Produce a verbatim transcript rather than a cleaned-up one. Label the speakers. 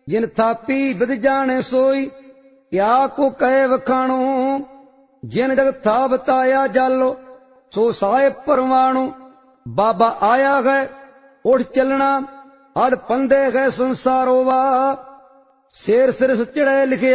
Speaker 1: जिन थापी with जाने सोई, क्या को कहे वखाणो। जिन जग था बताया जालो, सो साहे परवाणु। बाबा आया है उठ चलना, अद पंदे है संसारो वा। शेर सिर चढ़े लिखे